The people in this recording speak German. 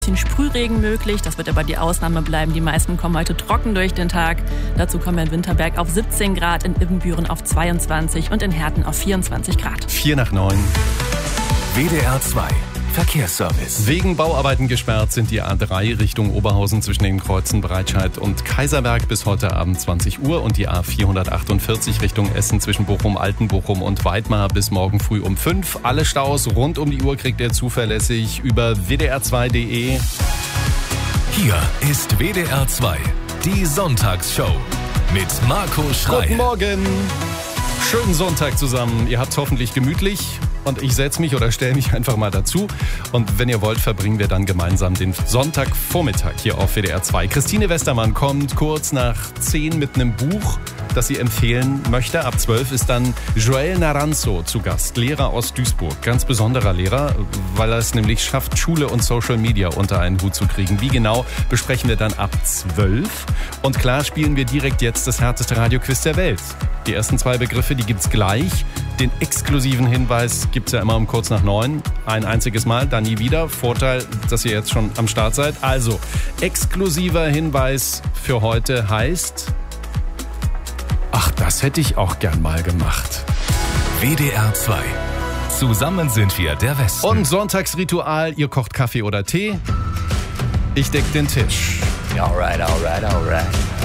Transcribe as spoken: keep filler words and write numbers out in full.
Sprühregen möglich, das wird aber die Ausnahme bleiben. Die meisten kommen heute trocken durch den Tag. Dazu kommen wir in Winterberg auf siebzehn Grad, in Ibbenbüren auf zweiundzwanzig und in Herten auf vierundzwanzig Grad. Vier nach neun. W D R zwei Verkehrsservice. Wegen Bauarbeiten gesperrt sind die A drei Richtung Oberhausen zwischen den Kreuzen Breitscheid und Kaiserberg bis heute Abend zwanzig Uhr und die A vierhundertachtundvierzig Richtung Essen zwischen Bochum, Altenbochum und Weidmar bis morgen früh um fünf. Alle Staus rund um die Uhr kriegt ihr zuverlässig über w d r zwei punkt d e. Hier ist W D R zwei, die Sonntagsshow mit Marco Schreil. Guten Morgen. Schönen Sonntag zusammen. Ihr habt hoffentlich gemütlich. Und ich setze mich oder stelle mich einfach mal dazu. Und wenn ihr wollt, verbringen wir dann gemeinsam den Sonntagvormittag hier auf W D R zwei. Christine Westermann kommt kurz nach zehn mit einem Buch, das sie empfehlen möchte. Ab zwölf ist dann Joel Naranzo zu Gast, Lehrer aus Duisburg. Ganz besonderer Lehrer, weil er es nämlich schafft, Schule und Social Media unter einen Hut zu kriegen. Wie genau, besprechen wir dann ab zwölf. Und klar spielen wir direkt jetzt das härteste Radioquiz der Welt. Die ersten zwei Begriffe, die gibt's gleich. Den exklusiven Hinweis gibt's ja immer um kurz nach neun. Ein einziges Mal, dann nie wieder. Vorteil, dass ihr jetzt schon am Start seid. Also, exklusiver Hinweis für heute heißt... Ach, das hätte ich auch gern mal gemacht. W D R zwei. Zusammen sind wir der Westen. Und Sonntagsritual, ihr kocht Kaffee oder Tee. Ich deck den Tisch. Alright, alright, alright.